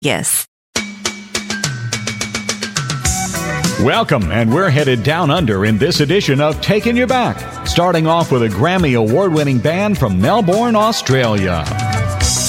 Yes. Welcome, and we're headed down under in this edition of Taking You Back, starting off with a Grammy award-winning band from Melbourne, Australia.